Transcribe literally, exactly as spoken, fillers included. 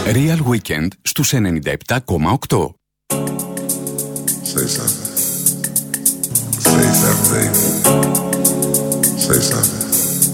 Real Weekend στους ενενήντα επτά κόμμα οκτώ. Say something. Say something.